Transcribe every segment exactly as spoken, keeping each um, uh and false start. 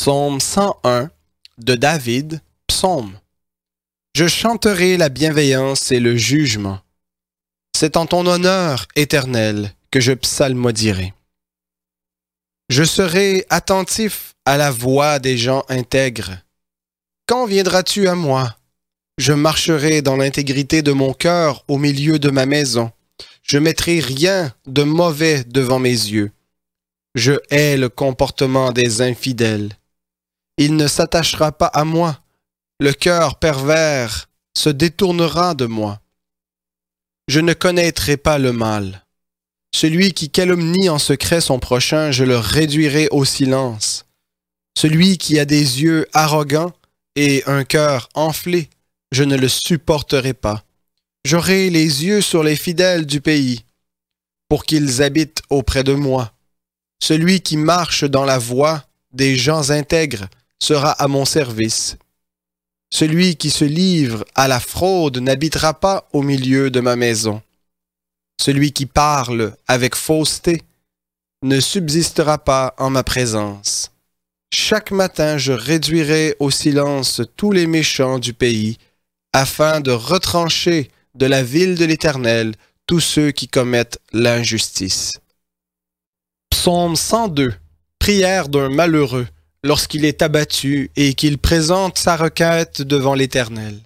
Psaume cent un de David, Psaume. Je chanterai la bienveillance et le jugement. C'est en ton honneur, Éternel, que je psalmodierai. Je serai attentif à la voix des gens intègres. Quand viendras-tu à moi? Je marcherai dans l'intégrité de mon cœur au milieu de ma maison. Je mettrai rien de mauvais devant mes yeux. Je hais le comportement des infidèles. Il ne s'attachera pas à moi. Le cœur pervers se détournera de moi. Je ne connaîtrai pas le mal. Celui qui calomnie en secret son prochain, je le réduirai au silence. Celui qui a des yeux arrogants et un cœur enflé, je ne le supporterai pas. J'aurai les yeux sur les fidèles du pays, pour qu'ils habitent auprès de moi. Celui qui marche dans la voie des gens intègres sera à mon service. Celui qui se livre à la fraude n'habitera pas au milieu de ma maison. Celui qui parle avec fausseté ne subsistera pas en ma présence. Chaque matin, je réduirai au silence tous les méchants du pays, afin de retrancher de la ville de l'Éternel tous ceux qui commettent l'injustice. Psaume cent deux. Prière d'un malheureux lorsqu'il est abattu et qu'il présente sa requête devant l'Éternel.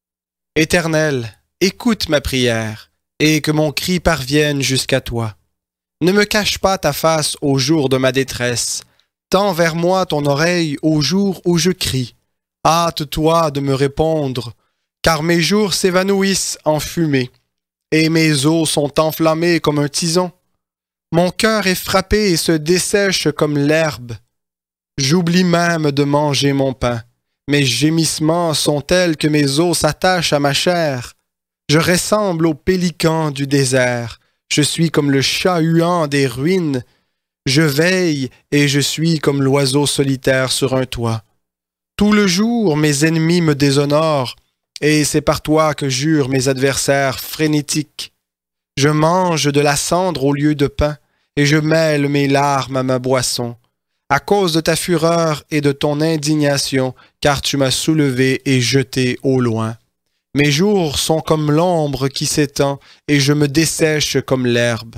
Éternel, écoute ma prière et que mon cri parvienne jusqu'à toi. Ne me cache pas ta face au jour de ma détresse. Tends vers moi ton oreille au jour où je crie. Hâte-toi de me répondre, car mes jours s'évanouissent en fumée, et mes os sont enflammés comme un tison. Mon cœur est frappé et se dessèche comme l'herbe. J'oublie même de manger mon pain. Mes gémissements sont tels que mes os s'attachent à ma chair. Je ressemble au pélican du désert. Je suis comme le chat huant des ruines. Je veille et je suis comme l'oiseau solitaire sur un toit. Tout le jour, mes ennemis me déshonorent, et c'est par toi que jurent mes adversaires frénétiques. Je mange de la cendre au lieu de pain, et je mêle mes larmes à ma boisson, à cause de ta fureur et de ton indignation, car tu m'as soulevé et jeté au loin. Mes jours sont comme l'ombre qui s'étend, et je me dessèche comme l'herbe.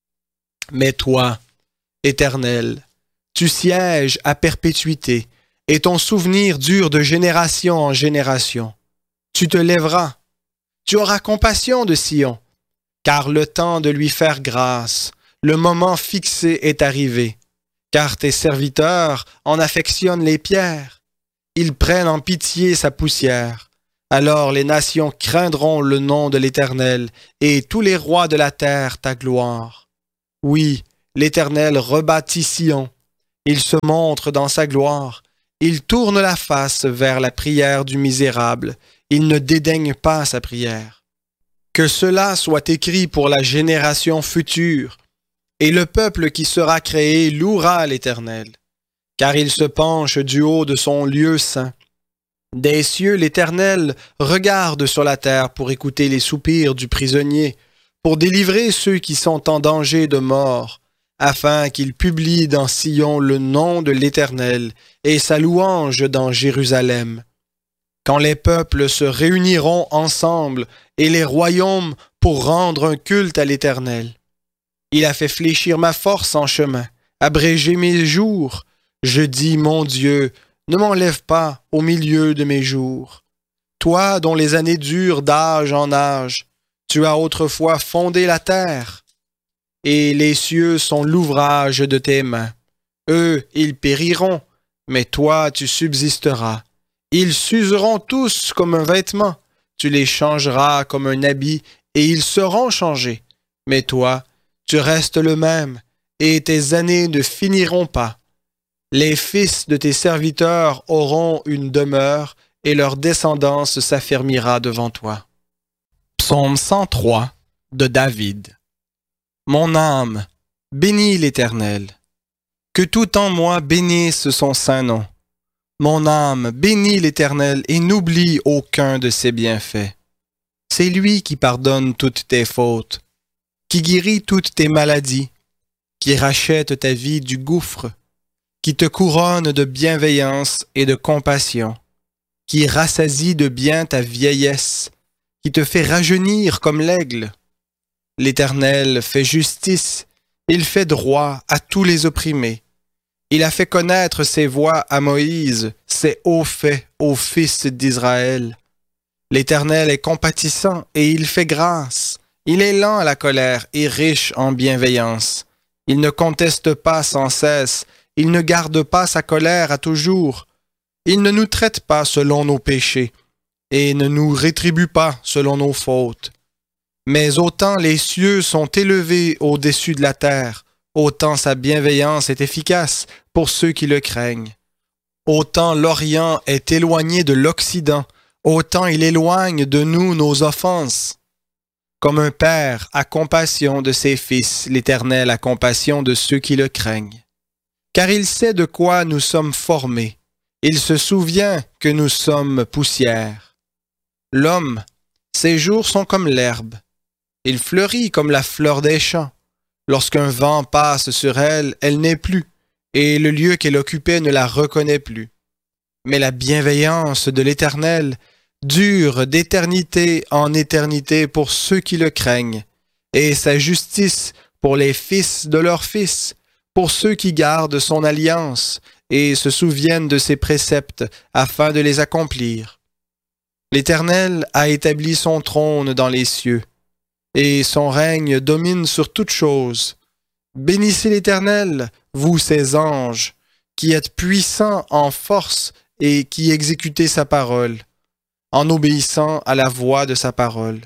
Mais toi, Éternel, tu sièges à perpétuité, et ton souvenir dure de génération en génération. Tu te lèveras, tu auras compassion de Sion, car le temps de lui faire grâce, le moment fixé est arrivé, car tes serviteurs en affectionnent les pierres. Ils prennent en pitié sa poussière. Alors les nations craindront le nom de l'Éternel, et tous les rois de la terre ta gloire. Oui, l'Éternel rebâtit Sion. Il se montre dans sa gloire. Il tourne la face vers la prière du misérable. Il ne dédaigne pas sa prière. Que cela soit écrit pour la génération future, et le peuple qui sera créé louera l'Éternel, car il se penche du haut de son lieu saint. Des cieux, l'Éternel regarde sur la terre pour écouter les soupirs du prisonnier, pour délivrer ceux qui sont en danger de mort, afin qu'il publie dans Sion le nom de l'Éternel et sa louange dans Jérusalem. Quand les peuples se réuniront ensemble et les royaumes pour rendre un culte à l'Éternel. Il a fait fléchir ma force en chemin, abrégé mes jours. Je dis, mon Dieu, ne m'enlève pas au milieu de mes jours. Toi dont les années durent d'âge en âge, tu as autrefois fondé la terre, et les cieux sont l'ouvrage de tes mains. Eux, ils périront, mais toi, tu subsisteras. Ils s'useront tous comme un vêtement, tu les changeras comme un habit, et ils seront changés. Mais toi, tu restes le même, et tes années ne finiront pas. Les fils de tes serviteurs auront une demeure, et leur descendance s'affermira devant toi. Psaume cent trois de David. Mon âme, bénis l'Éternel. Que tout en moi bénisse son saint nom. Mon âme, bénis l'Éternel et n'oublie aucun de ses bienfaits. C'est lui qui pardonne toutes tes fautes, qui guérit toutes tes maladies, qui rachète ta vie du gouffre, qui te couronne de bienveillance et de compassion, qui rassasie de bien ta vieillesse, qui te fait rajeunir comme l'aigle. L'Éternel fait justice, il fait droit à tous les opprimés. Il a fait connaître ses voies à Moïse, ses hauts faits aux fils d'Israël. L'Éternel est compatissant et il fait grâce. Il est lent à la colère et riche en bienveillance. Il ne conteste pas sans cesse, il ne garde pas sa colère à toujours. Il ne nous traite pas selon nos péchés et ne nous rétribue pas selon nos fautes. Mais autant les cieux sont élevés au-dessus de la terre, autant sa bienveillance est efficace pour ceux qui le craignent. Autant l'Orient est éloigné de l'Occident, autant il éloigne de nous nos offenses. Comme un père a compassion de ses fils, l'Éternel a compassion de ceux qui le craignent. Car il sait de quoi nous sommes formés. Il se souvient que nous sommes poussière. L'homme, ses jours sont comme l'herbe. Il fleurit comme la fleur des champs. Lorsqu'un vent passe sur elle, elle n'est plus, et le lieu qu'elle occupait ne la reconnaît plus. Mais la bienveillance de l'Éternel dure d'éternité en éternité pour ceux qui le craignent, et sa justice pour les fils de leurs fils, pour ceux qui gardent son alliance et se souviennent de ses préceptes afin de les accomplir. L'Éternel a établi son trône dans les cieux, et son règne domine sur toutes choses. Bénissez l'Éternel, vous ses anges, qui êtes puissants en force et qui exécutez sa parole, en obéissant à la voix de sa parole.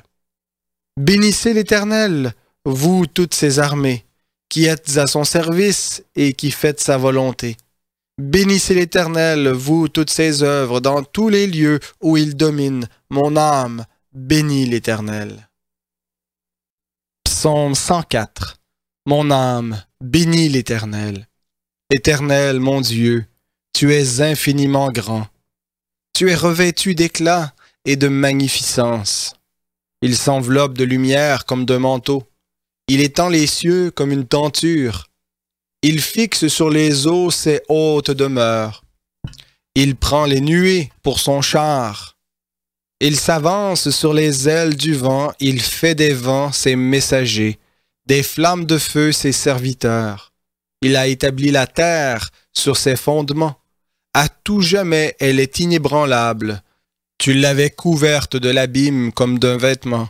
Bénissez l'Éternel, vous toutes ses armées, qui êtes à son service et qui faites sa volonté. Bénissez l'Éternel, vous toutes ses œuvres, dans tous les lieux où il domine. Mon âme bénit l'Éternel. Psaume cent quatre. Mon âme bénit l'Éternel. Éternel, mon Dieu, tu es infiniment grand. Tu es revêtu d'éclat et de magnificence. Il s'enveloppe de lumière comme d'un manteau. Il étend les cieux comme une tenture. Il fixe sur les eaux ses hautes demeures. Il prend les nuées pour son char. Il s'avance sur les ailes du vent. Il fait des vents ses messagers, des flammes de feu ses serviteurs. Il a établi la terre sur ses fondements. À tout jamais, elle est inébranlable. Tu l'avais couverte de l'abîme comme d'un vêtement.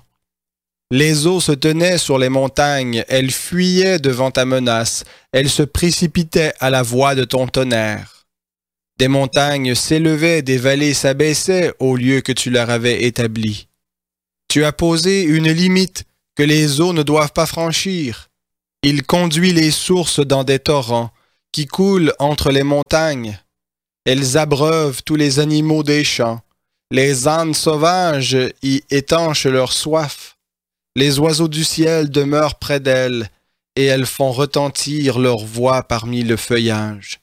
Les eaux se tenaient sur les montagnes, elles fuyaient devant ta menace, elles se précipitaient à la voix de ton tonnerre. Des montagnes s'élevaient, des vallées s'abaissaient au lieu que tu leur avais établi. Tu as posé une limite que les eaux ne doivent pas franchir. Il conduit les sources dans des torrents qui coulent entre les montagnes. Elles abreuvent tous les animaux des champs. Les ânes sauvages y étanchent leur soif. Les oiseaux du ciel demeurent près d'elles, et elles font retentir leur voix parmi le feuillage.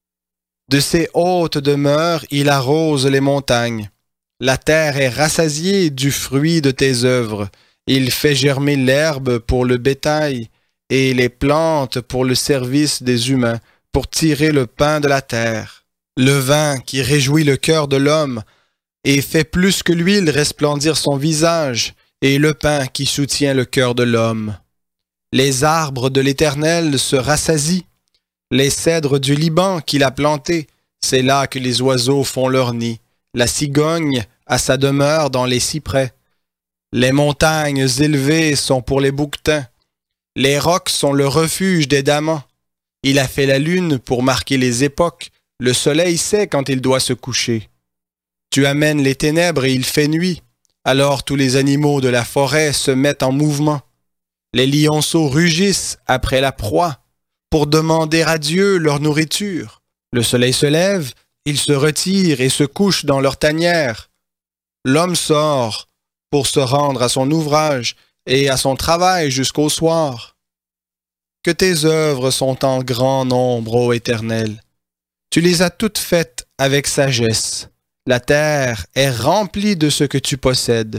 De ses hautes demeures, il arrose les montagnes. La terre est rassasiée du fruit de tes œuvres. Il fait germer l'herbe pour le bétail, et les plantes pour le service des humains, pour tirer le pain de la terre. Le vin qui réjouit le cœur de l'homme, et fait plus que l'huile resplendir son visage, et le pain qui soutient le cœur de l'homme. Les arbres de l'Éternel se rassasient, les cèdres du Liban qu'il a plantés, c'est là que les oiseaux font leur nid, la cigogne a sa demeure dans les cyprès. Les montagnes élevées sont pour les bouquetins, les rocs sont le refuge des damans. Il a fait la lune pour marquer les époques, le soleil sait quand il doit se coucher. Tu amènes les ténèbres et il fait nuit. Alors tous les animaux de la forêt se mettent en mouvement. Les lionceaux rugissent après la proie pour demander à Dieu leur nourriture. Le soleil se lève, ils se retirent et se couchent dans leur tanière. L'homme sort pour se rendre à son ouvrage et à son travail jusqu'au soir. Que tes œuvres sont en grand nombre, ô Éternel. Tu les as toutes faites avec sagesse. La terre est remplie de ce que tu possèdes.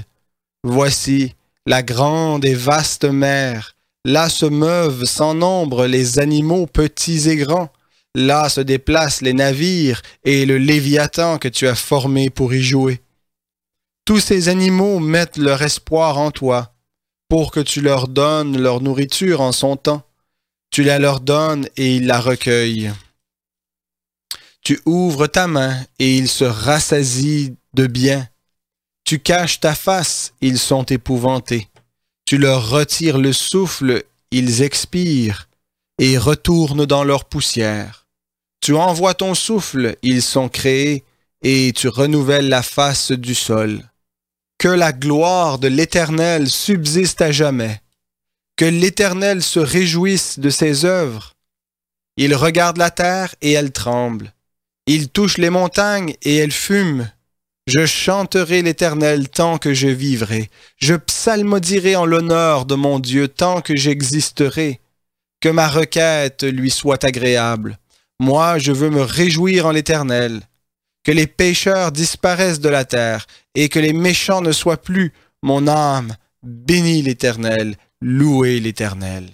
Voici la grande et vaste mer. Là se meuvent sans nombre les animaux petits et grands, Là se déplacent les navires et le Léviathan que tu as formé pour y jouer. Tous ces animaux mettent leur espoir en toi, pour que tu leur donnes leur nourriture en son temps. Tu la leur donnes et ils la recueillent. Tu ouvres ta main et ils se rassasient de bien. Tu caches ta face, ils sont épouvantés. Tu leur retires le souffle, ils expirent et retournent dans leur poussière. Tu envoies ton souffle, ils sont créés, et tu renouvelles la face du sol. Que la gloire de l'Éternel subsiste à jamais. Que l'Éternel se réjouisse de ses œuvres. Il regarde la terre et elle tremble. Il touche les montagnes et elles fument. Je chanterai l'Éternel tant que je vivrai. Je psalmodierai en l'honneur de mon Dieu tant que j'existerai. Que ma requête lui soit agréable. Moi, je veux me réjouir en l'Éternel. Que les pécheurs disparaissent de la terre et que les méchants ne soient plus. Mon âme bénit l'Éternel, louez l'Éternel.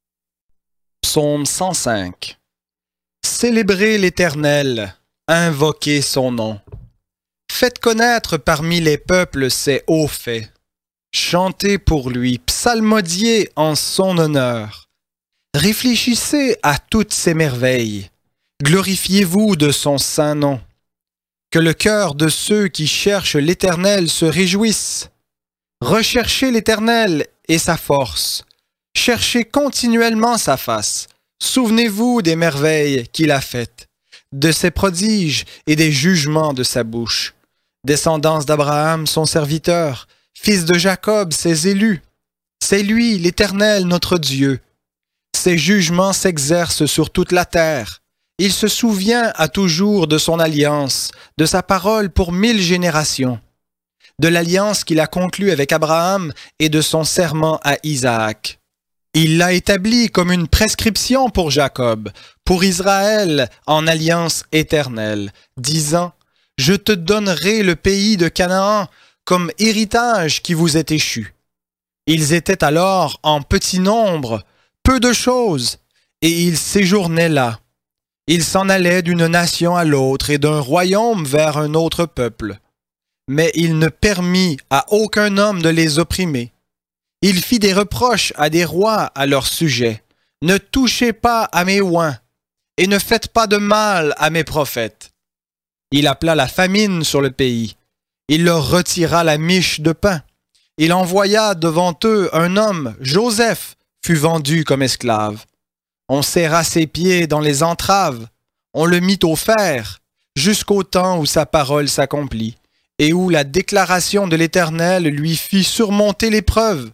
Psaume cent cinq. Célébrez l'Éternel, invoquez son nom. Faites connaître parmi les peuples ses hauts faits. Chantez pour lui, psalmodiez en son honneur. Réfléchissez à toutes ses merveilles. Glorifiez-vous de son saint nom. Que le cœur de ceux qui cherchent l'Éternel se réjouisse. Recherchez l'Éternel et sa force. Cherchez continuellement sa face. Souvenez-vous des merveilles qu'il a faites, de ses prodiges et des jugements de sa bouche. Descendance d'Abraham, son serviteur, fils de Jacob, ses élus. C'est lui, l'Éternel, notre Dieu. Ses jugements s'exercent sur toute la terre. Il se souvient à toujours de son alliance, de sa parole pour mille générations, de l'alliance qu'il a conclue avec Abraham et de son serment à Isaac. Il l'a établi comme une prescription pour Jacob, pour Israël en alliance éternelle, disant « Je te donnerai le pays de Canaan comme héritage qui vous est échu. » Ils étaient alors en petit nombre, peu de choses, et ils séjournaient là. Ils s'en allaient d'une nation à l'autre et d'un royaume vers un autre peuple. Mais il ne permit à aucun homme de les opprimer. Il fit des reproches à des rois à leur sujet. Ne touchez pas à mes oins, et ne faites pas de mal à mes prophètes. Il appela la famine sur le pays. Il leur retira la miche de pain. Il envoya devant eux un homme, Joseph, fut vendu comme esclave. On serra ses pieds dans les entraves, on le mit au fer, jusqu'au temps où sa parole s'accomplit, et où la déclaration de l'Éternel lui fit surmonter l'épreuve.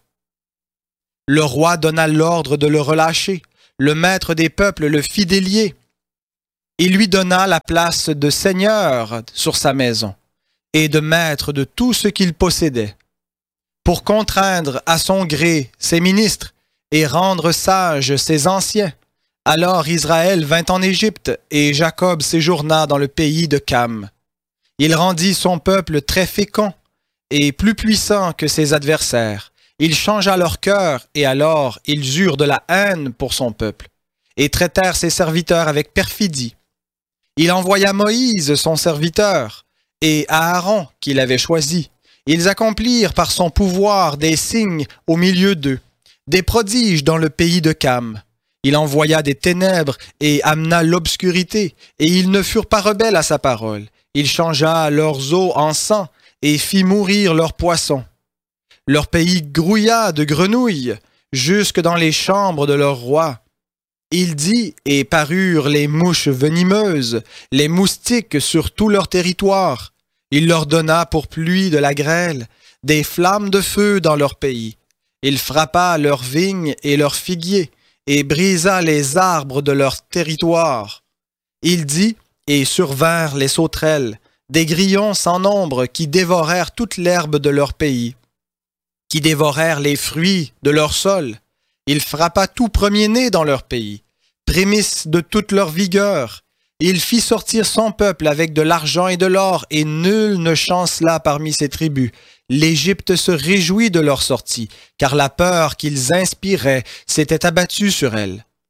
Le roi donna l'ordre de le relâcher, le maître des peuples le fit délier. Il lui donna la place de seigneur sur sa maison, et de maître de tout ce qu'il possédait, pour contraindre à son gré ses ministres et rendre sages ses anciens. Alors Israël vint en Égypte, et Jacob séjourna dans le pays de Cam. Il rendit son peuple très fécond, et plus puissant que ses adversaires. Il changea leur cœur, et alors ils eurent de la haine pour son peuple, et traitèrent ses serviteurs avec perfidie. Il envoya Moïse, son serviteur, et Aaron, qu'il avait choisi. Ils accomplirent par son pouvoir des signes au milieu d'eux, des prodiges dans le pays de Cam. Il envoya des ténèbres et amena l'obscurité, et ils ne furent pas rebelles à sa parole. Il changea leurs eaux en sang et fit mourir leurs poissons. Leur pays grouilla de grenouilles jusque dans les chambres de leur roi. Il dit, et parurent les mouches venimeuses, les moustiques sur tout leur territoire. Il leur donna pour pluie de la grêle, des flammes de feu dans leur pays. Il frappa leurs vignes et leurs figuiers, et brisa les arbres de leur territoire. Il dit, et survinrent les sauterelles, des grillons sans nombre qui dévorèrent toute l'herbe de leur pays, qui dévorèrent les fruits de leur sol. Il frappa tout premier-né dans leur pays, prémisse de toute leur vigueur. Il fit sortir son peuple avec de l'argent et de l'or, et nul ne chancela parmi ses tribus. L'Égypte se réjouit de leur sortie, car la peur qu'ils inspiraient s'était abattue sur elle.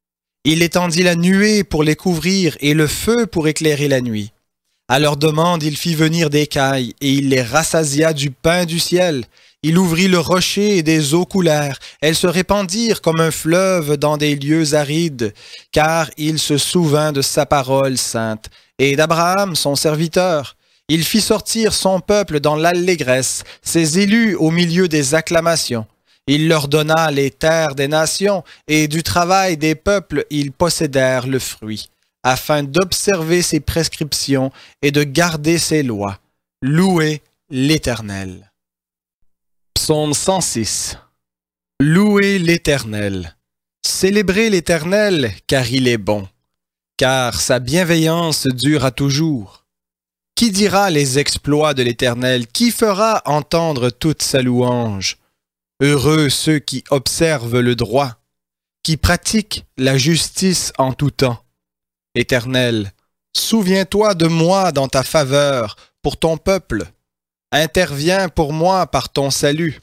Il étendit la nuée pour les couvrir et le feu pour éclairer la nuit. À leur demande, il fit venir des cailles et il les rassasia du pain du ciel. Il ouvrit le rocher et des eaux coulèrent. Elles se répandirent comme un fleuve dans des lieux arides, car il se souvint de sa parole sainte et d'Abraham, son serviteur. Il fit sortir son peuple dans l'allégresse, ses élus au milieu des acclamations. Il leur donna les terres des nations, et du travail des peuples ils possédèrent le fruit, afin d'observer ses prescriptions et de garder ses lois. Louez l'Éternel. Psaume cent six. Louez l'Éternel. Célébrez l'Éternel, car il est bon, car sa bienveillance dure à toujours. Qui dira les exploits de l'Éternel? Qui fera entendre toute sa louange? Heureux ceux qui observent le droit, qui pratiquent la justice en tout temps. Éternel, souviens-toi de moi dans ta faveur pour ton peuple. Interviens pour moi par ton salut,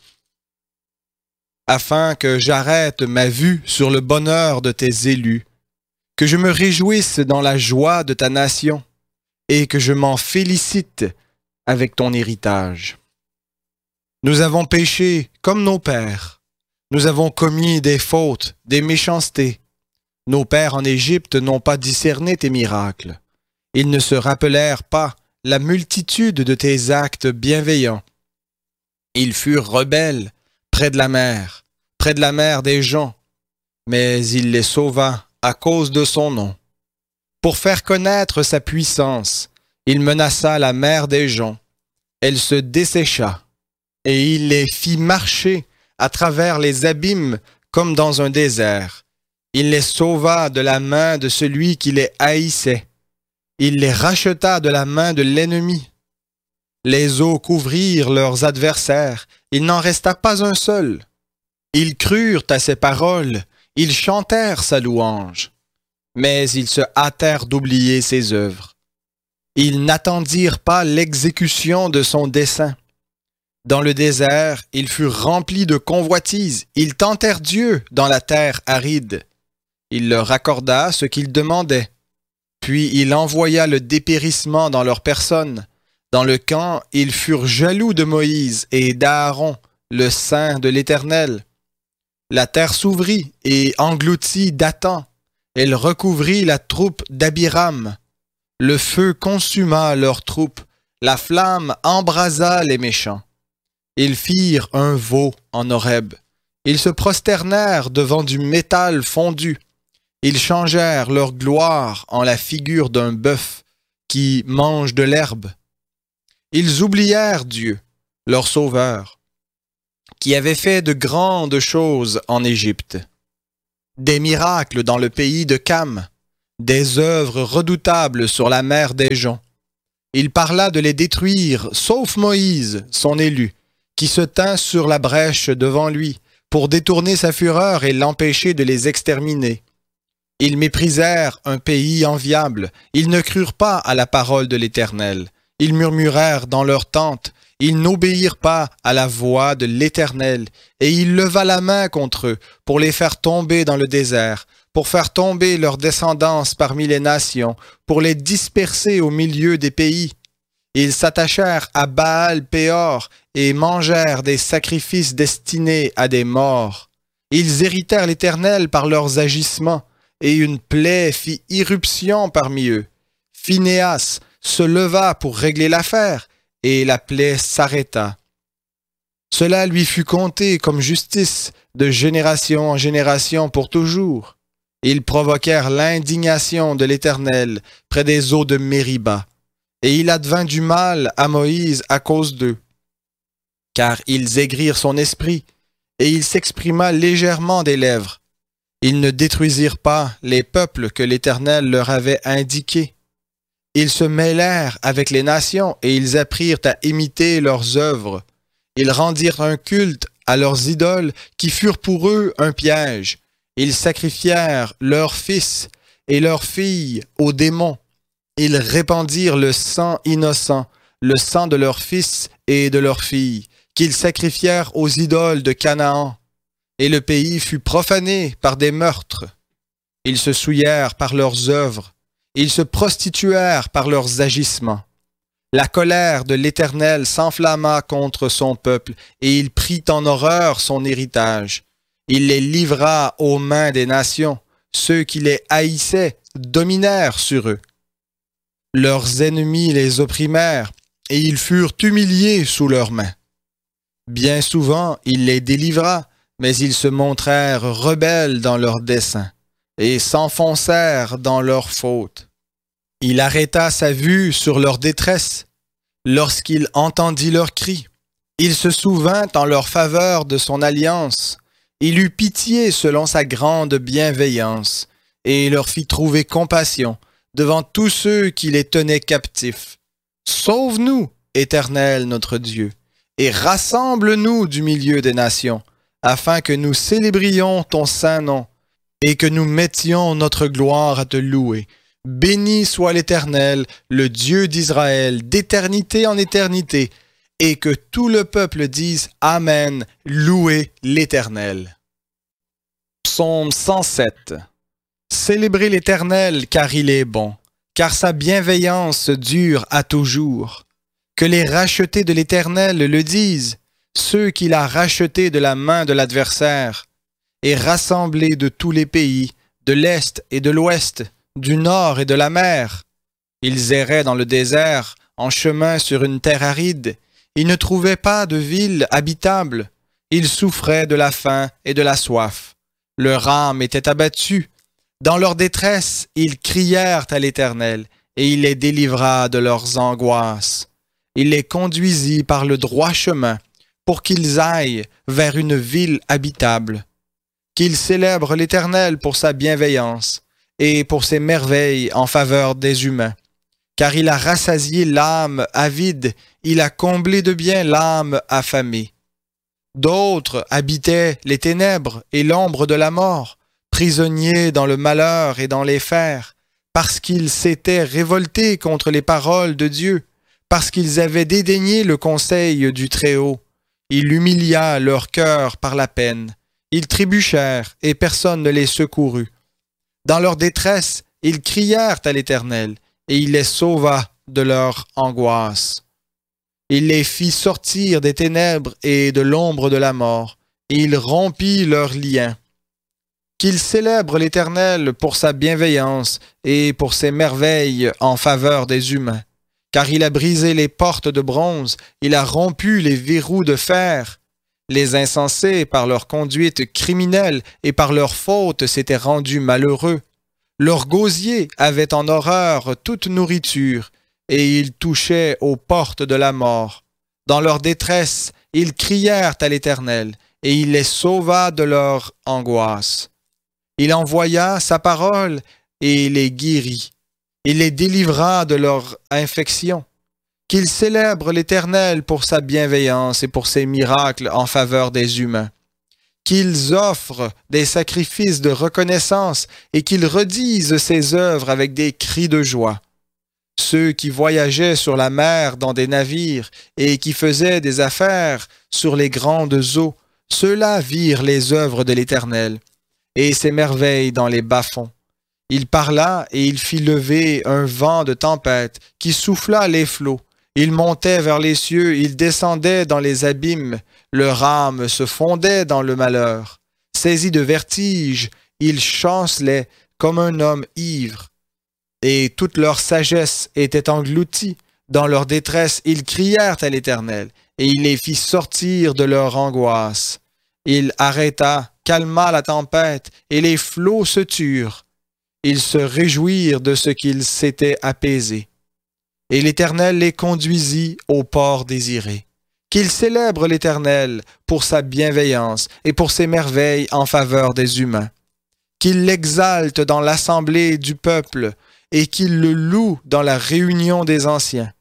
afin que j'arrête ma vue sur le bonheur de tes élus, que je me réjouisse dans la joie de ta nation, et que je m'en félicite avec ton héritage. Nous avons péché comme nos pères. Nous avons commis des fautes, des méchancetés. Nos pères en Égypte n'ont pas discerné tes miracles. Ils ne se rappelèrent pas la multitude de tes actes bienveillants. Ils furent rebelles près de la mer, près de la mer des gens, mais il les sauva à cause de son nom. Pour faire connaître sa puissance, il menaça la mer des gens. Elle se dessécha, et il les fit marcher à travers les abîmes comme dans un désert. Il les sauva de la main de celui qui les haïssait. Il les racheta de la main de l'ennemi. Les eaux couvrirent leurs adversaires. Il n'en resta pas un seul. Ils crurent à ses paroles. Ils chantèrent sa louange. Mais ils se hâtèrent d'oublier ses œuvres. Ils n'attendirent pas l'exécution de son dessein. Dans le désert, ils furent remplis de convoitises. Ils tentèrent Dieu dans la terre aride. Il leur accorda ce qu'ils demandaient. Puis il envoya le dépérissement dans leur personne. Dans le camp, ils furent jaloux de Moïse et d'Aaron, le saint de l'Éternel. La terre s'ouvrit et engloutit Dathan. Elle recouvrit la troupe d'Abiram. Le feu consuma leurs troupes. La flamme embrasa les méchants. Ils firent un veau en Horeb. Ils se prosternèrent devant du métal fondu. Ils changèrent leur gloire en la figure d'un bœuf qui mange de l'herbe. Ils oublièrent Dieu, leur sauveur, qui avait fait de grandes choses en Égypte. Des miracles dans le pays de Cam, des œuvres redoutables sur la mer des gens. Il parla de les détruire, sauf Moïse, son élu, qui se tint sur la brèche devant lui, pour détourner sa fureur et l'empêcher de les exterminer. Ils méprisèrent un pays enviable, ils ne crurent pas à la parole de l'Éternel. Ils murmurèrent dans leurs tentes, ils n'obéirent pas à la voix de l'Éternel, et il leva la main contre eux pour les faire tomber dans le désert, pour faire tomber leur descendance parmi les nations, pour les disperser au milieu des pays. Ils s'attachèrent à Baal-Péor et mangèrent des sacrifices destinés à des morts. Ils irritèrent l'Éternel par leurs agissements, et une plaie fit irruption parmi eux. Phinéas se leva pour régler l'affaire, et la plaie s'arrêta. Cela lui fut compté comme justice de génération en génération pour toujours. Ils provoquèrent l'indignation de l'Éternel près des eaux de Mériba, et il advint du mal à Moïse à cause d'eux. Car ils aigrirent son esprit, et il s'exprima légèrement des lèvres. Ils ne détruisirent pas les peuples que l'Éternel leur avait indiqués. Ils se mêlèrent avec les nations et ils apprirent à imiter leurs œuvres. Ils rendirent un culte à leurs idoles qui furent pour eux un piège. Ils sacrifièrent leurs fils et leurs filles aux démons. Ils répandirent le sang innocent, le sang de leurs fils et de leurs filles, qu'ils sacrifièrent aux idoles de Canaan. Et le pays fut profané par des meurtres. Ils se souillèrent par leurs œuvres. Ils se prostituèrent par leurs agissements. La colère de l'Éternel s'enflamma contre son peuple, et il prit en horreur son héritage. Il les livra aux mains des nations. Ceux qui les haïssaient dominèrent sur eux. Leurs ennemis les opprimèrent, et ils furent humiliés sous leurs mains. Bien souvent, il les délivra, mais ils se montrèrent rebelles dans leurs desseins, et s'enfoncèrent dans leurs fautes. Il arrêta sa vue sur leur détresse, lorsqu'il entendit leurs cris. Il se souvint en leur faveur de son alliance. Il eut pitié selon sa grande bienveillance, et leur fit trouver compassion devant tous ceux qui les tenaient captifs. Sauve-nous, Éternel notre Dieu, et rassemble-nous du milieu des nations, afin que nous célébrions ton saint nom, et que nous mettions notre gloire à te louer. Béni soit l'Éternel, le Dieu d'Israël, d'éternité en éternité, et que tout le peuple dise Amen, louez l'Éternel. Psaume cent sept. Célébrez l'Éternel, car il est bon, car sa bienveillance dure à toujours. Que les rachetés de l'Éternel le disent, ceux qu'il a rachetés de la main de l'adversaire, et rassemblés de tous les pays, de l'Est et de l'Ouest, du nord et de la mer. Ils erraient dans le désert, en chemin sur une terre aride. Ils ne trouvaient pas de ville habitable. Ils souffraient de la faim et de la soif. Leur âme était abattue. Dans leur détresse, ils crièrent à l'Éternel, et il les délivra de leurs angoisses. Il les conduisit par le droit chemin, pour qu'ils aillent vers une ville habitable. Qu'ils célèbrent l'Éternel pour sa bienveillance, et pour ses merveilles en faveur des humains. Car il a rassasié l'âme avide, il a comblé de bien l'âme affamée. D'autres habitaient les ténèbres et l'ombre de la mort, prisonniers dans le malheur et dans les fers, parce qu'ils s'étaient révoltés contre les paroles de Dieu, parce qu'ils avaient dédaigné le conseil du Très-Haut. Il humilia leur cœur par la peine. Ils trébuchèrent, et personne ne les secourut. Dans leur détresse, ils crièrent à l'Éternel, et il les sauva de leur angoisse. Il les fit sortir des ténèbres et de l'ombre de la mort, et il rompit leurs liens. Qu'ils célèbrent l'Éternel pour sa bienveillance et pour ses merveilles en faveur des humains. Car il a brisé les portes de bronze, il a rompu les verrous de fer. Les insensés, par leur conduite criminelle et par leur faute, s'étaient rendus malheureux. Leurs gosiers avaient en horreur toute nourriture, et ils touchaient aux portes de la mort. Dans leur détresse, ils crièrent à l'Éternel, et il les sauva de leur angoisse. Il envoya sa parole et les guérit. Il les délivra de leur infection. Qu'ils célèbrent l'Éternel pour sa bienveillance et pour ses miracles en faveur des humains. Qu'ils offrent des sacrifices de reconnaissance et qu'ils redisent ses œuvres avec des cris de joie. Ceux qui voyageaient sur la mer dans des navires et qui faisaient des affaires sur les grandes eaux, ceux-là virent les œuvres de l'Éternel et ses merveilles dans les bas-fonds. Il parla et il fit lever un vent de tempête qui souffla les flots. Il montait vers les cieux, il descendait dans les abîmes, leur âme se fondait dans le malheur. Saisi de vertige, il chancelait comme un homme ivre. Et toute leur sagesse était engloutie. Dans leur détresse, ils crièrent à l'Éternel, et il les fit sortir de leur angoisse. Il arrêta, calma la tempête, et les flots se turent. Ils se réjouirent de ce qu'ils s'étaient apaisés. Et l'Éternel les conduisit au port désiré. Qu'ils célèbrent l'Éternel pour sa bienveillance et pour ses merveilles en faveur des humains. Qu'ils l'exaltent dans l'assemblée du peuple et qu'ils le louent dans la réunion des anciens.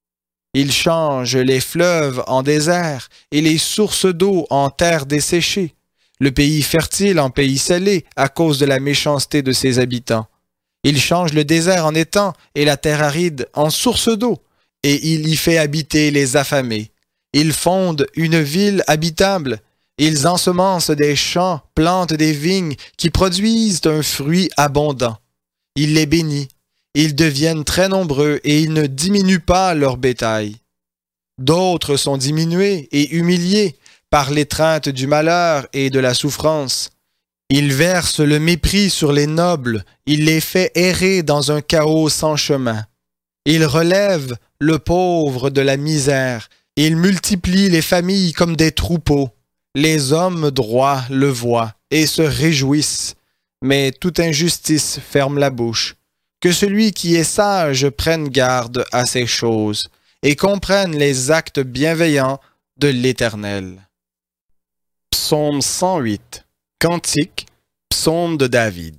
Il change les fleuves en désert et les sources d'eau en terre desséchée, le pays fertile en pays salé à cause de la méchanceté de ses habitants. Il change le désert en étang et la terre aride en source d'eau, et il y fait habiter les affamés. Il fonde une ville habitable, Ils ensemencent des champs, plantent des vignes qui produisent un fruit abondant. Il les bénit. Ils deviennent très nombreux et ils ne diminuent pas leur bétail. D'autres sont diminués et humiliés par l'étreinte du malheur et de la souffrance. Il verse le mépris sur les nobles, il les fait errer dans un chaos sans chemin. Il relève le pauvre de la misère, il multiplie les familles comme des troupeaux. Les hommes droits le voient et se réjouissent, mais toute injustice ferme la bouche. Que celui qui est sage prenne garde à ces choses et comprenne les actes bienveillants de l'Éternel. Psaume cent huit. Cantique, psaume de David.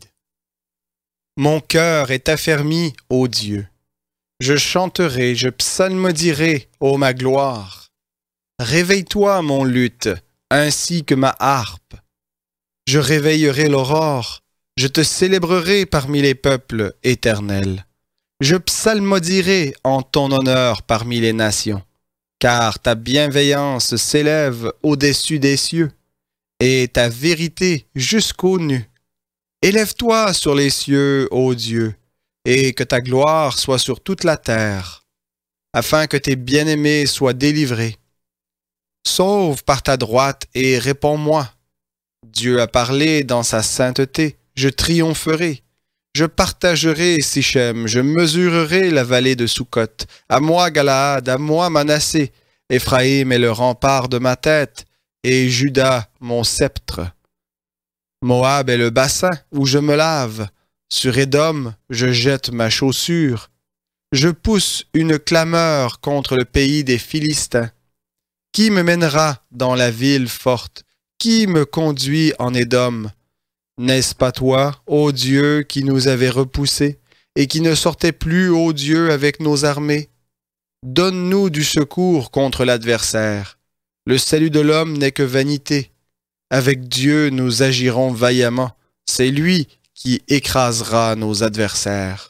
Mon cœur est affermi, ô Dieu. Je chanterai, je psalmodierai, ô ma gloire. Réveille-toi, mon luth, ainsi que ma harpe. Je réveillerai l'aurore, je te célébrerai parmi les peuples, Éternel. Je psalmodierai en ton honneur parmi les nations, car ta bienveillance s'élève au-dessus des cieux, et ta vérité jusqu'aux nues. Élève-toi sur les cieux, ô Dieu, et que ta gloire soit sur toute la terre, afin que tes bien-aimés soient délivrés. Sauve par ta droite et réponds-moi. Dieu a parlé dans sa sainteté, je triompherai. Je partagerai Sichem, je mesurerai la vallée de Sukkot. À moi Galaad, à moi Manassé. Éphraïm est le rempart de ma tête, et Juda mon sceptre. Moab est le bassin où je me lave. Sur Édom, je jette ma chaussure. Je pousse une clameur contre le pays des Philistins. Qui me mènera dans la ville forte? Qui me conduit en Édom? N'est-ce pas toi, ô Dieu, qui nous avais repoussés et qui ne sortait plus, ô Dieu, avec nos armées? Donne-nous du secours contre l'adversaire. Le salut de l'homme n'est que vanité. Avec Dieu, nous agirons vaillamment. C'est lui qui écrasera nos adversaires.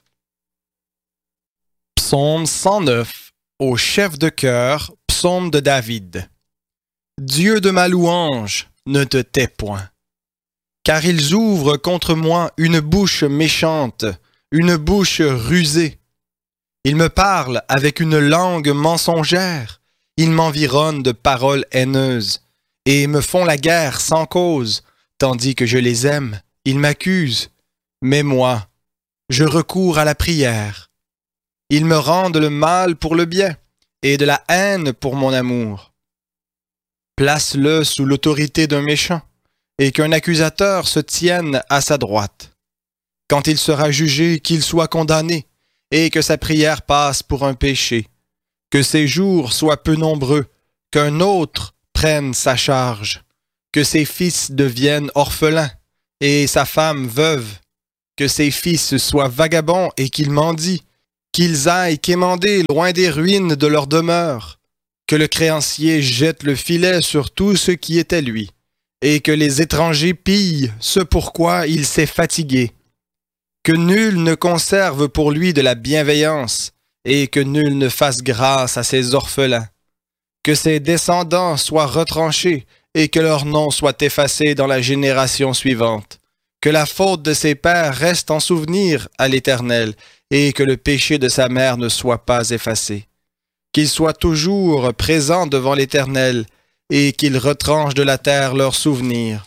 Psaume cent neuf. Au chef de chœur, psaume de David. Dieu de ma louange, ne te tais point. Car ils ouvrent contre moi une bouche méchante, une bouche rusée. Ils me parlent avec une langue mensongère. Ils m'environnent de paroles haineuses et me font la guerre sans cause, tandis que je les aime. Ils m'accusent. Mais moi, je recours à la prière. Ils me rendent le mal pour le bien et de la haine pour mon amour. Place-le sous l'autorité d'un méchant et qu'un accusateur se tienne à sa droite. Quand il sera jugé, qu'il soit condamné et que sa prière passe pour un péché. Que ses jours soient peu nombreux, qu'un autre prenne sa charge. Que ses fils deviennent orphelins et sa femme veuve. Que ses fils soient vagabonds et qu'ils mendient. Qu'ils aillent quémander loin des ruines de leur demeure. Que le créancier jette le filet sur tout ce qui est à lui, et que les étrangers pillent ce pourquoi il s'est fatigué. Que nul ne conserve pour lui de la bienveillance, et que nul ne fasse grâce à ses orphelins. Que ses descendants soient retranchés, et que leur nom soit effacé dans la génération suivante. Que la faute de ses pères reste en souvenir à l'Éternel, et que le péché de sa mère ne soit pas effacé. Qu'il soit toujours présent devant l'Éternel, et qu'il retranche de la terre leurs souvenirs.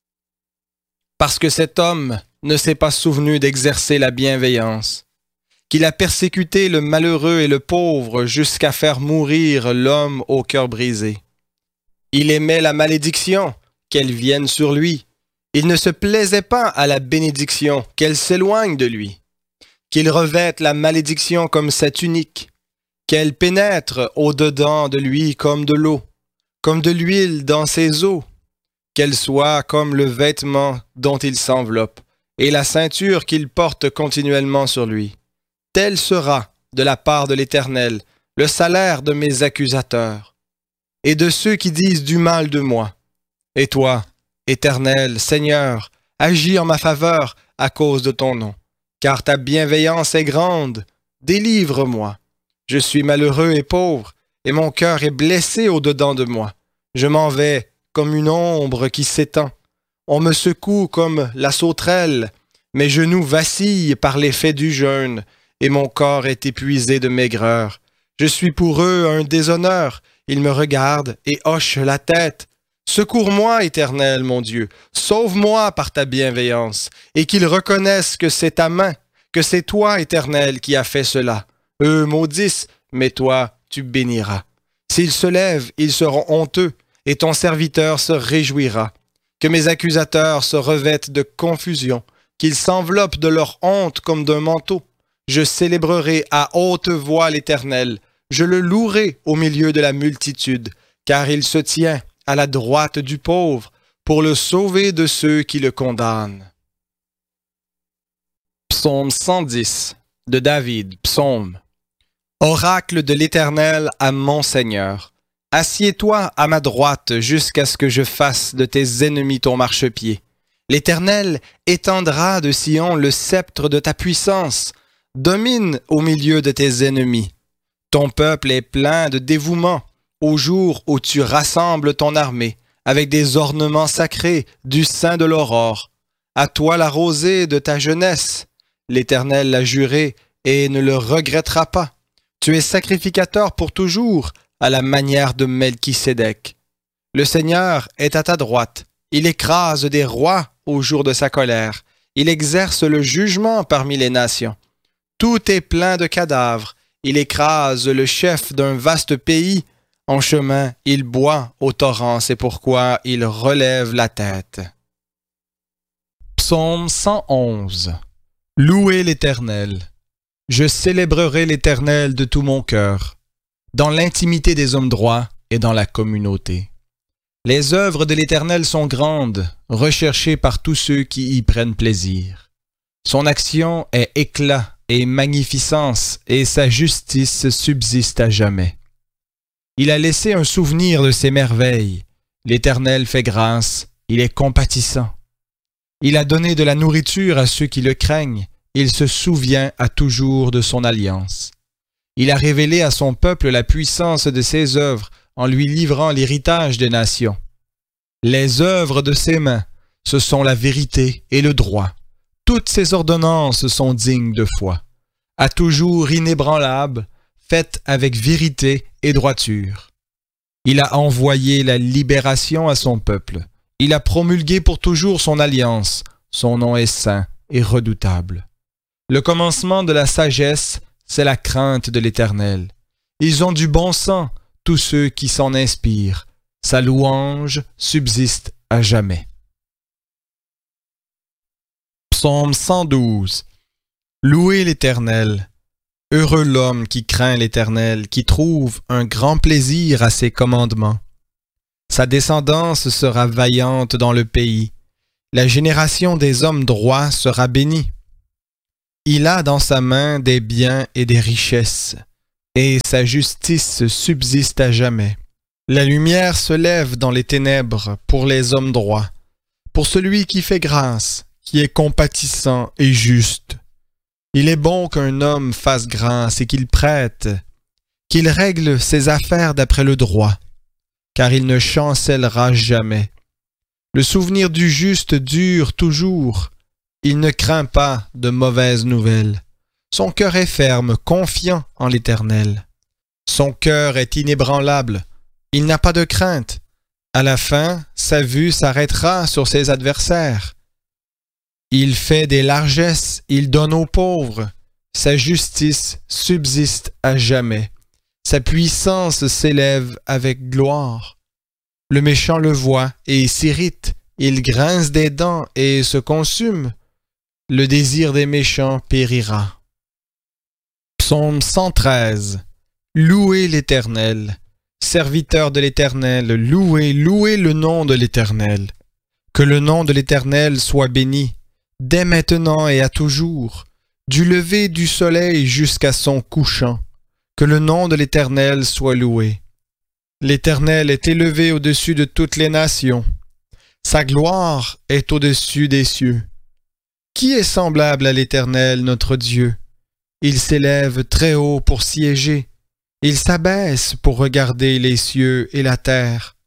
Parce que cet homme ne s'est pas souvenu d'exercer la bienveillance, qu'il a persécuté le malheureux et le pauvre jusqu'à faire mourir l'homme au cœur brisé. Il aimait la malédiction, qu'elle vienne sur lui. Il ne se plaisait pas à la bénédiction, qu'elle s'éloigne de lui. Qu'il revête la malédiction comme sa tunique, qu'elle pénètre au-dedans de lui comme de l'eau, comme de l'huile dans ses os, qu'elle soit comme le vêtement dont il s'enveloppe, et la ceinture qu'il porte continuellement sur lui. Tel sera, de la part de l'Éternel, le salaire de mes accusateurs, et de ceux qui disent du mal de moi. Et toi, Éternel, Seigneur, agis en ma faveur à cause de ton nom, car ta bienveillance est grande, délivre-moi. Je suis malheureux et pauvre, et mon cœur est blessé au-dedans de moi. Je m'en vais comme une ombre qui s'étend. On me secoue comme la sauterelle. Mes genoux vacillent par l'effet du jeûne, et mon corps est épuisé de maigreur. Je suis pour eux un déshonneur. Ils me regardent et hochent la tête. Secours-moi, Éternel, mon Dieu. Sauve-moi par ta bienveillance, et qu'ils reconnaissent que c'est ta main, que c'est toi, Éternel, qui as fait cela. Eux maudissent, mais toi, tu béniras. S'ils se lèvent, ils seront honteux, et ton serviteur se réjouira. Que mes accusateurs se revêtent de confusion, qu'ils s'enveloppent de leur honte comme d'un manteau. Je célébrerai à haute voix l'Éternel. Je le louerai au milieu de la multitude, car il se tient à la droite du pauvre pour le sauver de ceux qui le condamnent. Psaume cent dix de David, psaume. Oracle de l'Éternel à mon Seigneur. Assieds-toi à ma droite jusqu'à ce que je fasse de tes ennemis ton marchepied. L'Éternel étendra de Sion le sceptre de ta puissance. Domine au milieu de tes ennemis. Ton peuple est plein de dévouement au jour où tu rassembles ton armée avec des ornements sacrés du sein de l'aurore. À toi la rosée de ta jeunesse. L'Éternel l'a juré et ne le regrettera pas. Tu es sacrificateur pour toujours, à la manière de Melchisédek. Le Seigneur est à ta droite. Il écrase des rois au jour de sa colère. Il exerce le jugement parmi les nations. Tout est plein de cadavres. Il écrase le chef d'un vaste pays. En chemin, il boit au torrent, c'est pourquoi il relève la tête. Psaume cent onze. Louez l'Éternel. Je célébrerai l'Éternel de tout mon cœur, dans l'intimité des hommes droits et dans la communauté. Les œuvres de l'Éternel sont grandes, recherchées par tous ceux qui y prennent plaisir. Son action est éclat et magnificence, et sa justice subsiste à jamais. Il a laissé un souvenir de ses merveilles. L'Éternel fait grâce, il est compatissant. Il a donné de la nourriture à ceux qui le craignent. Il se souvient à toujours de son alliance. Il a révélé à son peuple la puissance de ses œuvres en lui livrant l'héritage des nations. Les œuvres de ses mains, ce sont la vérité et le droit. Toutes ses ordonnances sont dignes de foi. À toujours inébranlables, faites avec vérité et droiture. Il a envoyé la libération à son peuple. Il a promulgué pour toujours son alliance. Son nom est saint et redoutable. Le commencement de la sagesse, c'est la crainte de l'Éternel. Ils ont du bon sens, tous ceux qui s'en inspirent. Sa louange subsiste à jamais. Psaume cent douze. Louez l'Éternel. Heureux l'homme qui craint l'Éternel, qui trouve un grand plaisir à ses commandements. Sa descendance sera vaillante dans le pays. La génération des hommes droits sera bénie. Il a dans sa main des biens et des richesses, et sa justice subsiste à jamais. La lumière se lève dans les ténèbres pour les hommes droits, pour celui qui fait grâce, qui est compatissant et juste. Il est bon qu'un homme fasse grâce et qu'il prête, qu'il règle ses affaires d'après le droit, car il ne chancellera jamais. Le souvenir du juste dure toujours. Il ne craint pas de mauvaises nouvelles. Son cœur est ferme, confiant en l'Éternel. Son cœur est inébranlable. Il n'a pas de crainte. À la fin, sa vue s'arrêtera sur ses adversaires. Il fait des largesses, il donne aux pauvres. Sa justice subsiste à jamais. Sa puissance s'élève avec gloire. Le méchant le voit et s'irrite. Il grince des dents et se consume. Le désir des méchants périra. Psaume cent treize. Louez l'Éternel. Serviteurs de l'Éternel, louez, louez le nom de l'Éternel. Que le nom de l'Éternel soit béni, dès maintenant et à toujours, du lever du soleil jusqu'à son couchant. Que le nom de l'Éternel soit loué. L'Éternel est élevé au-dessus de toutes les nations. Sa gloire est au-dessus des cieux. Qui est semblable à l'Éternel, notre Dieu? Il s'élève très haut pour siéger. Il s'abaisse pour regarder les cieux et la terre.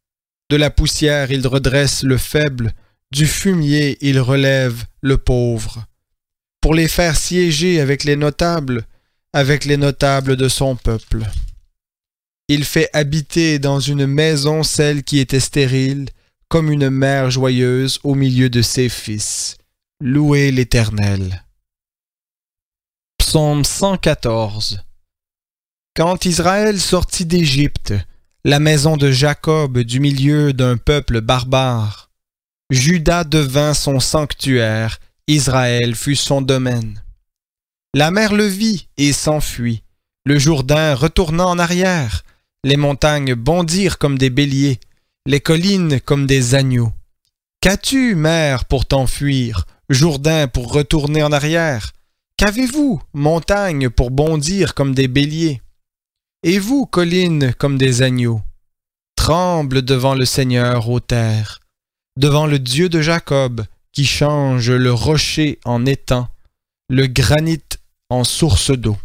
De la poussière, il redresse le faible, du fumier, il relève le pauvre, pour les faire siéger avec les notables, avec les notables de son peuple. Il fait habiter dans une maison celle qui était stérile, comme une mère joyeuse au milieu de ses fils. Louez l'Éternel. Psaume cent quatorze. Quand Israël sortit d'Égypte, la maison de Jacob du milieu d'un peuple barbare, Juda devint son sanctuaire, Israël fut son domaine. La mer le vit et s'enfuit, le Jourdain retourna en arrière, les montagnes bondirent comme des béliers, les collines comme des agneaux. Qu'as-tu, mer, pour t'enfuir, Jourdain pour retourner en arrière? Qu'avez-vous, montagne, pour bondir comme des béliers? Et vous, collines, comme des agneaux? Tremble devant le Seigneur, ô terre, devant le Dieu de Jacob, qui change le rocher en étang, le granit en source d'eau.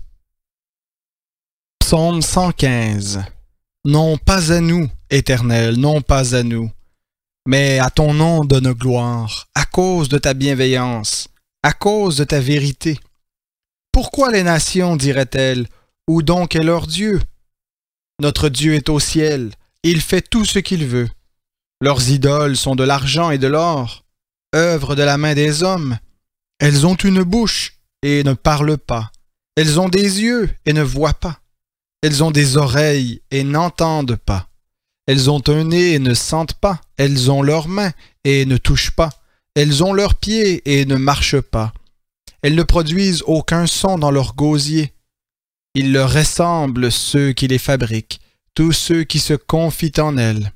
Psaume cent quinze. Non pas à nous, Éternel, non pas à nous, mais à ton nom donne gloire, à cause de ta bienveillance, à cause de ta vérité. Pourquoi les nations, diraient-elles, où donc est leur Dieu? Notre Dieu est au ciel, il fait tout ce qu'il veut. Leurs idoles sont de l'argent et de l'or, œuvre de la main des hommes. Elles ont une bouche et ne parlent pas. Elles ont des yeux et ne voient pas. Elles ont des oreilles et n'entendent pas. Elles ont un nez et ne sentent pas. Elles ont leurs mains et ne touchent pas. Elles ont leurs pieds et ne marchent pas. Elles ne produisent aucun son dans leurs gosiers. Ils leur ressemblent ceux qui les fabriquent, tous ceux qui se confient en elles.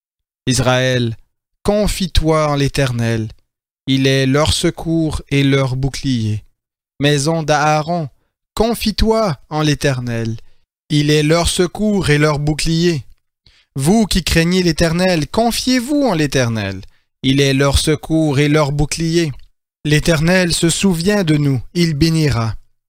Israël, confie-toi en l'Éternel. Il est leur secours et leur bouclier. Maison d'Aaron, confie-toi en l'Éternel. Il est leur secours et leur bouclier. Vous qui craignez l'Éternel, confiez-vous en l'Éternel. Il est leur secours et leur bouclier. L'Éternel se souvient de nous, il bénira.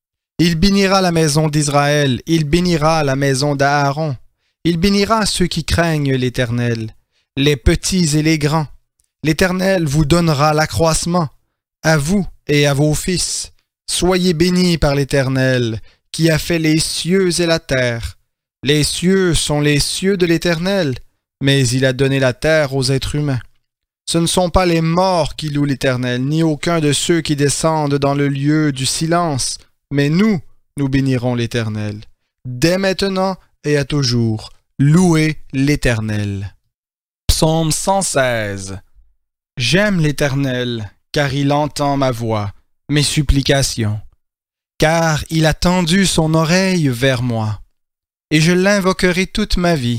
Il bénira la maison d'Israël, il bénira la maison d'Aaron. Il bénira ceux qui craignent l'Éternel, les petits et les grands. L'Éternel vous donnera l'accroissement, à vous et à vos fils. Soyez bénis par l'Éternel, qui a fait les cieux et la terre. Les cieux sont les cieux de l'Éternel, mais il a donné la terre aux êtres humains. Ce ne sont pas les morts qui louent l'Éternel, ni aucun de ceux qui descendent dans le lieu du silence, mais nous, nous bénirons l'Éternel. Dès maintenant et à toujours, louez l'Éternel. Psaume cent seize. J'aime l'Éternel, car il entend ma voix, mes supplications, car il a tendu son oreille vers moi, et je l'invoquerai toute ma vie.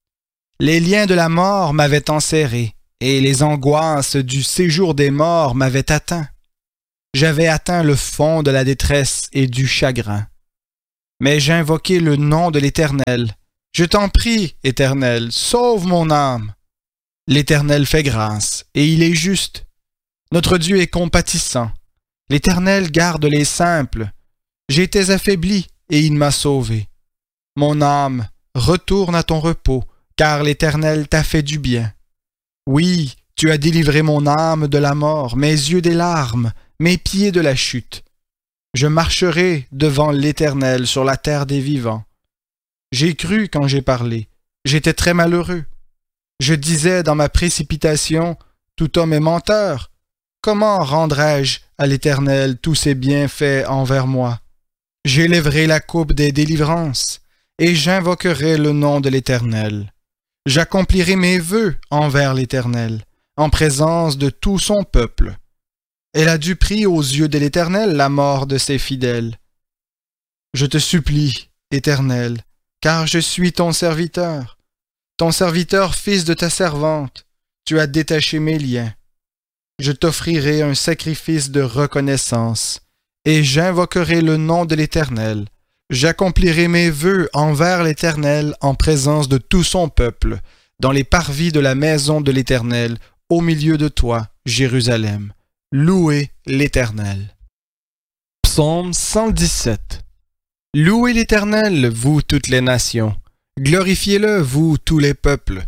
Les liens de la mort m'avaient enserré, et les angoisses du séjour des morts m'avaient atteint. J'avais atteint le fond de la détresse et du chagrin. Mais j'invoquai le nom de l'Éternel. Je t'en prie, Éternel, sauve mon âme. L'Éternel fait grâce, et il est juste. Notre Dieu est compatissant. L'Éternel garde les simples. J'étais affaibli, et il m'a sauvé. Mon âme, retourne à ton repos, car l'Éternel t'a fait du bien. Oui, tu as délivré mon âme de la mort, mes yeux des larmes, mes pieds de la chute. Je marcherai devant l'Éternel sur la terre des vivants. J'ai cru quand j'ai parlé, j'étais très malheureux. Je disais dans ma précipitation, tout homme est menteur. Comment rendrai-je à l'Éternel tous ses bienfaits envers moi? J'élèverai la coupe des délivrances, et j'invoquerai le nom de l'Éternel. J'accomplirai mes vœux envers l'Éternel, en présence de tout son peuple. Elle a dû prier aux yeux de l'Éternel la mort de ses fidèles. Je te supplie, Éternel, car je suis ton serviteur, ton serviteur fils de ta servante. Tu as détaché mes liens. Je t'offrirai un sacrifice de reconnaissance, et j'invoquerai le nom de l'Éternel. J'accomplirai mes vœux envers l'Éternel en présence de tout son peuple, dans les parvis de la maison de l'Éternel, au milieu de toi, Jérusalem. Louez l'Éternel. Psaume cent dix-sept. Louez l'Éternel, vous toutes les nations. Glorifiez-le, vous tous les peuples.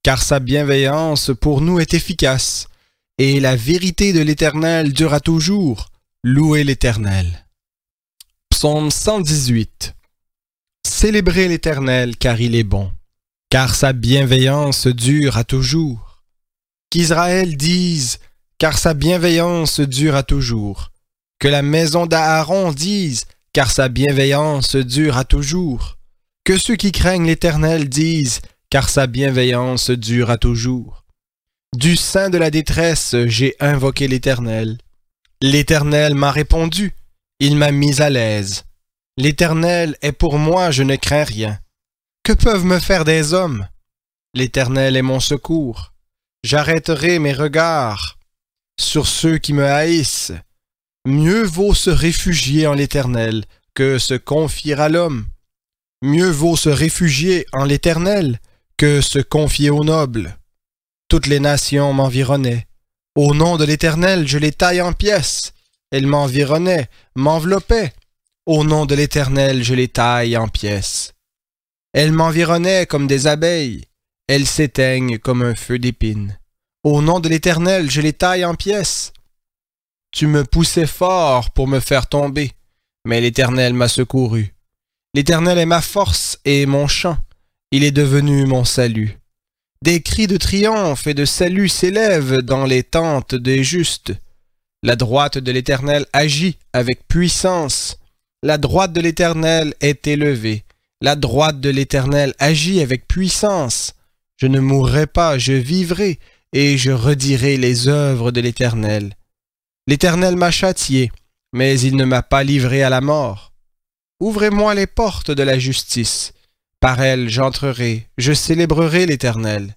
car sa bienveillance pour nous est efficace, et la vérité de l'Éternel durera toujours. Louez l'Éternel. Psaume cent dix-huit. Célébrez l'Éternel, car il est bon, car sa bienveillance dure à toujours. Qu'Israël dise, car sa bienveillance dure à toujours. Que la maison d'Aaron dise, car sa bienveillance dure à toujours. Que ceux qui craignent l'Éternel disent, car sa bienveillance dure à toujours. Du sein de la détresse, j'ai invoqué l'Éternel. L'Éternel m'a répondu, il m'a mis à l'aise. L'Éternel est pour moi, je ne crains rien. Que peuvent me faire des hommes? L'Éternel est mon secours. J'arrêterai mes regards sur ceux qui me haïssent. Mieux vaut se réfugier en l'Éternel que se confier à l'homme. Mieux vaut se réfugier en l'Éternel que se confier aux nobles. Toutes les nations m'environnaient. Au nom de l'Éternel, je les taille en pièces. Elles m'environnaient, m'enveloppaient. Au nom de l'Éternel, je les taille en pièces. Elles m'environnaient comme des abeilles. Elles s'éteignent comme un feu d'épines. Au nom de l'Éternel, je les taille en pièces. Tu me poussais fort pour me faire tomber, mais l'Éternel m'a secouru. L'Éternel est ma force et mon chant. Il est devenu mon salut. Des cris de triomphe et de salut s'élèvent dans les tentes des justes. La droite de l'Éternel agit avec puissance. La droite de l'Éternel est élevée. La droite de l'Éternel agit avec puissance. Je ne mourrai pas, je vivrai, et je redirai les œuvres de l'Éternel. L'Éternel m'a châtié, mais il ne m'a pas livré à la mort. Ouvrez-moi les portes de la justice. Par elles j'entrerai, je célébrerai l'Éternel.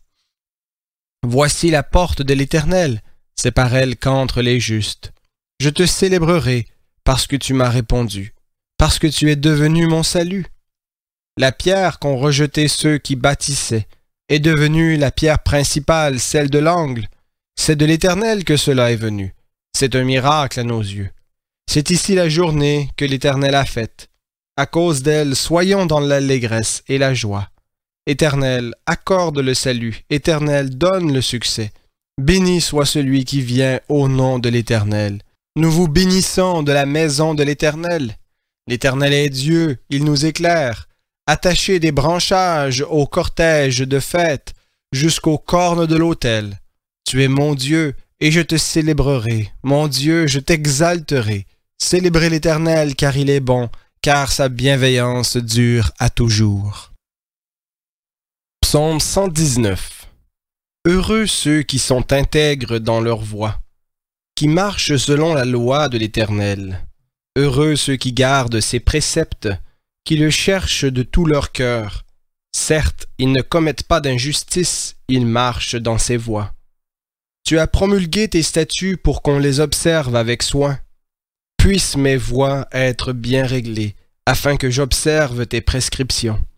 Voici la porte de l'Éternel, c'est par elle qu'entrent les justes. Je te célébrerai, parce que tu m'as répondu, parce que tu es devenu mon salut. La pierre qu'ont rejetée ceux qui bâtissaient est devenue la pierre principale, celle de l'angle. C'est de l'Éternel que cela est venu. C'est un miracle à nos yeux. C'est ici la journée que l'Éternel a faite. À cause d'elle, soyons dans l'allégresse et la joie. Éternel, accorde le salut. Éternel, donne le succès. Béni soit celui qui vient au nom de l'Éternel. Nous vous bénissons de la maison de l'Éternel. L'Éternel est Dieu, il nous éclaire. Attachez des branchages au cortège de fête jusqu'aux cornes de l'autel. Tu es mon Dieu, et je te célébrerai. Mon Dieu, je t'exalterai. Célébrez l'Éternel, car il est bon, car sa bienveillance dure à toujours. Psaume cent dix-neuf. Heureux ceux qui sont intègres dans leur voie, qui marchent selon la loi de l'Éternel. Heureux ceux qui gardent ses préceptes, qui le cherchent de tout leur cœur. Certes, ils ne commettent pas d'injustice, ils marchent dans ses voies. Tu as promulgué tes statuts pour qu'on les observe avec soin. Puissent mes voies être bien réglées, afin que j'observe tes prescriptions.